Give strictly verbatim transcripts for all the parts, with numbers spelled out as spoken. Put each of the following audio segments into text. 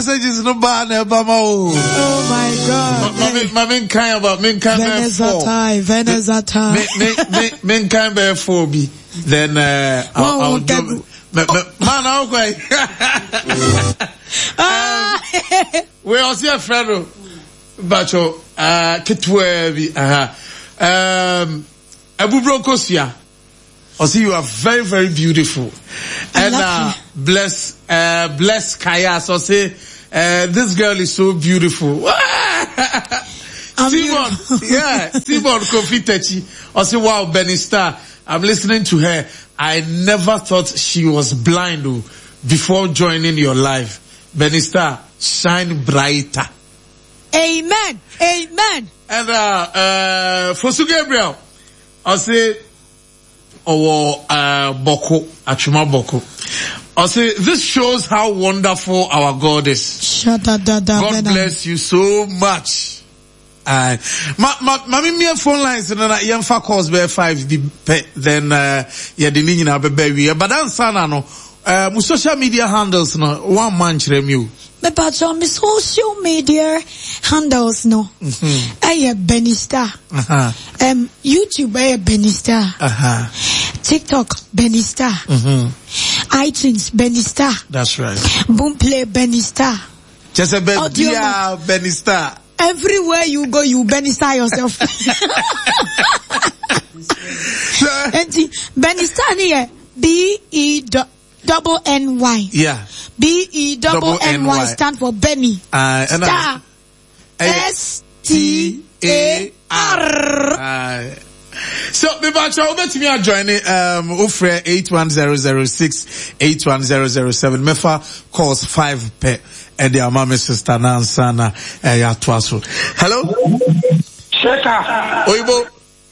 messages no bad never oh. Oh my God. Mami mami kind about me kind of four. Veneza time. Me me me me kind of four be. Then uh I'll, I'll do me, me, man okay. um, we also have friend bacho uh kitwe bi aha. Um Abu Brokosia. I see you are very, very beautiful. And uh, bless, uh, bless Kaya. So say, uh, this girl is so beautiful. Simon, yeah, Simon Kofitechi. I say, wow, Benny Star. I'm listening to her. I never thought she was blind oh, before joining your life. Benny Star, shine brighter. Amen. Amen. And uh, uh, Fosu Gabriel, I say, or uh Boko Achuma Boko. I say this shows how wonderful our God is. God bless you so much. Uh ma ma mami me phone lines na yemfa calls be five the then uh yeah the ni na be be but answer na no uh mu social media handles no one man chere me o. Me patch on my social media handles no. Mhm. Aye Benny Star. Uh-huh. Um YouTube aye Benny Star. Uh-huh. TikTok Benny Star. Mhm. iTunes Benny Star. That's right. Boomplay Benny Star. Just a Benny Benny Star. Everywhere you go you Benny Star yourself. And Benny Star here B E double N Y. Yeah. B E double N Y stand for Benny. Uh, Star. S T A R. So, me bacha over to me a joining um offer eight one zero zero six eight one zero zero seven. Mefa calls five pe and their mama sister Nansana eh Twaso. Hello? Sheka. Oibo.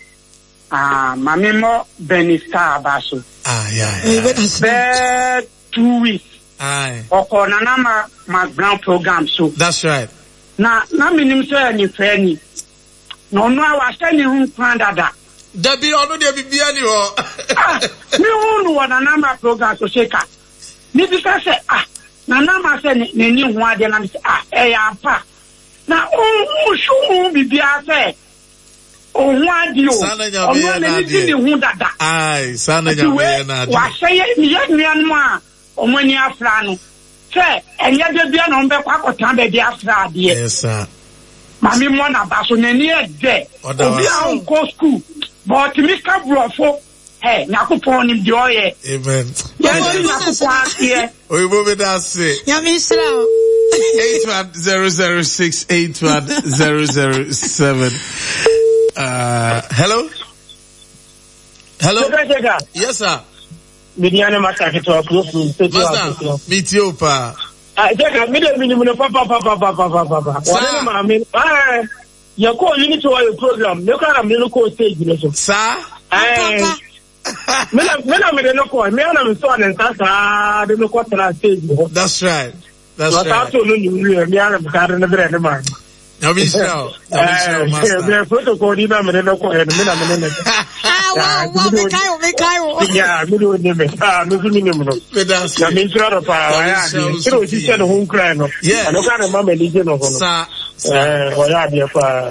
Ah, mami mo Benny Star baso. Ah, yeah. yeah. Be two weeks. Aye. Oko na na ma ma ground program so. That's right. Na na minim say ni friend. No no I was telling you plan dada. Debi ono de bibia ni ho. Me hu no na na ma program so Sheka. Ni bi ka say ah na na ma say ni ni hu ade na say ah e ya pa. Na o shu bibia say o hu ade o. Ono na ni ni hu dada. Ai, sana nya me na ade. Wa say ni ya nuanu a omani afra no. Say enye de bia no mbe kwa akotan be bia afra ade. Yes sir. Mami mo na baso nani e de. Obi a unko school. But me ka brofo. Hey, Nakupon ni di oye. Amen. Yes, Nakupon here. Oyibo be da say. Ya mi sra. eight one zero zero six eight one zero zero seven. Uh, hello? Hello? Yes, sir. Midiane Master to approve. Master, meet you, pa. Ah, Jeka, me dey minimum papa papa papa papa papa. Whatever ma me. Ah, you call you need to your program. You can am no call stage no so. Sir? Eh. Me na me na me dey no call. Me na me so an sasa, dey no call na stage. That's right. That's right. What also no you me am ka na be na man. No be sure. No be sure, master. The protocol ni na me dey no call. Me na me na. Ah, wow, me kai me kai. Yeah, me do ni me. Ah, me do ni me no. That's ya me ntira pa ya di. Kiro si se no hun kra no. Yeah. No ka na mama ni je no no. Sir. Eh, wa ya di pa.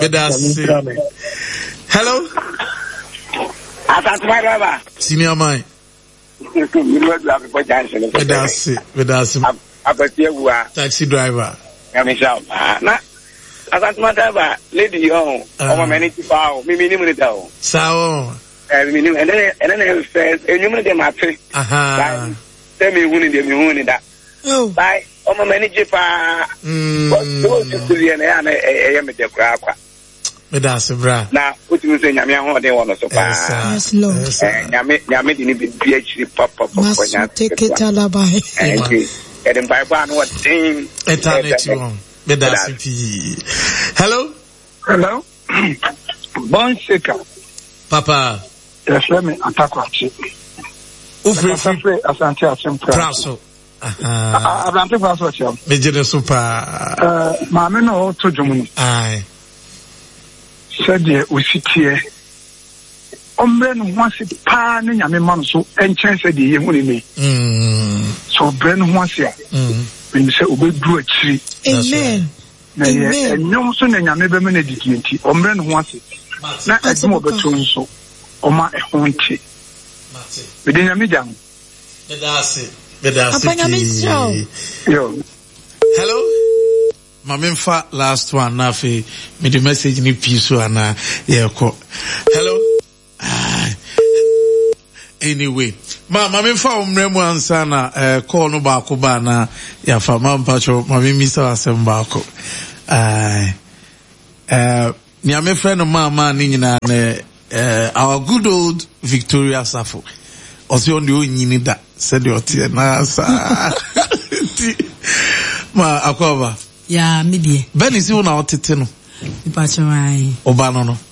Hello? Atatuma baba. Senior man. Mi lo do apo janse no. That's it. That's it. Abatie wa. Taxi driver. Ya me sha. Na Atatuma baba, lady yo. O ma many pa o. Mi mi ni mu ni da o. Sao. Eh, mi ni and then and then first, enyu mu de ma fe. Aha. Tell me who ni de mi who ni da. Oh. Bye. O ma many pa. Mm. What to do ya na e e me de kra kwa. Me da se bra. Na uti say nyame ho de wono so pa. Yes Lord. Eh, nyame nyame di ni bi PhD papa papa nya. Take it alabai. Eh, e dem bai ba no what thing. Eternity one. Me da se pi. Hello? Hello. Bon Sheka. Papa. Yes, let me attack you. Ufre free asante asem praso. Aha. Abrante praso cham. Me jere super. Eh, ma me no to dwom. Ai. Said ye usitie. Ombre no ho ase pa ne nyame man so enchen said ye hu ni. Mm. So bre no ho ase. Mm. when say obedru achiri. Amen. Na ye enyom so na nyame be me na didi enti omre no ho ase. Na edum obeto nso oma ehon che. Bidi nyame jam. Bedase. Bedase. Apanya Yo. Hello. Mamemfa last one na fe me the message ni piso ana ye ko. Hello. Ah. Anyway, ma mamemfa umremu ansa na eh, call no ba ko ba na ya fa mampacho mamemisa asem ba ko. Ah. Eh ni ame friend no mama ni nyina na eh, our good old Victoria Safo. Osi on the onyini da said the otie na sa. Ma akoba ya media Benny si una otete no mi pa chawai oba no no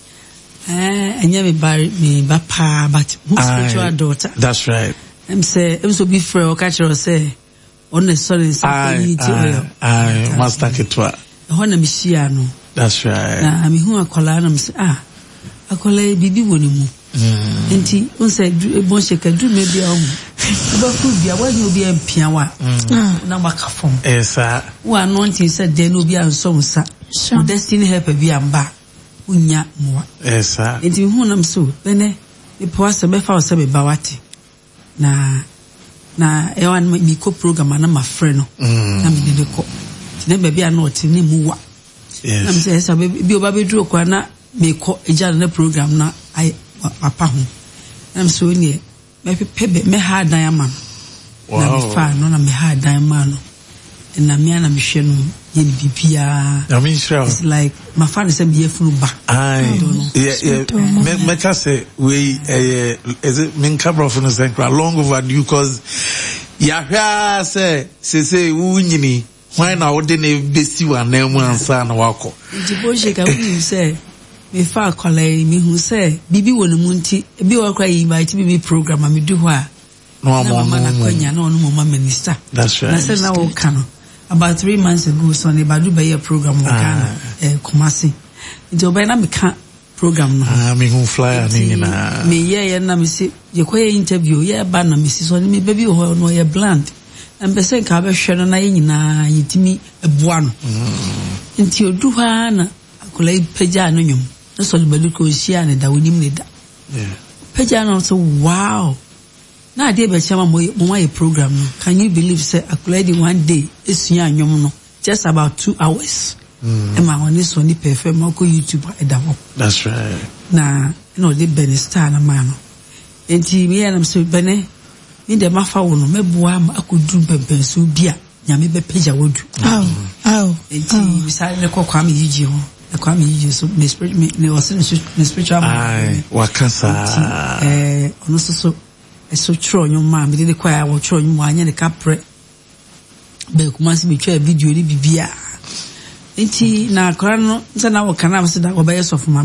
eh anya me ba me ba pa but who spiritual daughter. That's right. I'm say I'm so be free o ka chero say on the sorry say you ti oil I master ketwa ho na me shia no. That's right. Na me hu akola na me say ah akola bibi woni mu enti on say bon sheka du me bia o ba ku bia wa you bia mpia wa na maka fom esa wa no nti say de no bia nso nsa destiny help bia mba unya moa esa enti hu nam so bene me po ase be fa o se be ba wate na na e wan mi ko program na ma frɛ no na me de ko ti na bia na o ti ne mu wa na me say esa bi o ba be duro kwa na me ko eja na program na ai papa ho na so ni me pepe me ha dan ama na me fa no na me ha dan ma no na me na me hwe no ye bibia I mean sure it's like my father said be funu ba ai yeah yeah me me ka say we eh is it min cabra for no say long overdue cause ya hwa say say say wu nyini why na wo de na besi wa na mu ansa na wako jibo sheka wu say me fa kolai me hu say bibi wonu munti bi wa kwa yi ba ti bibi program me du ho a no na mama na kwanya na onu mama minister. That's right. Na say na wo kano about three months ago so ne ba du ba ye program wo kana eh Kumasi nti oba na me ka program no ah me hu flyer ni na me ye ye na me si ye koye interview ye ba na me si so ni me baby ho no ye bland na be say ka ba hwe no na ye nyina yitimi ebua no nti odu ha na akolai peja no nyum na so le balu ko shia ne da wonim ne da yeah peja no so wow na ade be chama mo mo my program no can you believe say akolai di one day esua nyum no just about two hours mm. Emma on this one perform ko YouTube eda ho. That's right. Na no de benestar na man no enti me na so bene me de mafa wo no meboa ma akodu pempenso bia nyame be peja wodu aw aw enti misale le kokwa me yiji ho kwa me yiji so me spirit me ne was in spiritual ai wakasa eh ono so so so tro nyu ma me de kwa ya wo tro nyu anya ne kapre be kuma si me twa video ni bibia enti na akora no nsa na wo kana se da wo be yeso fuma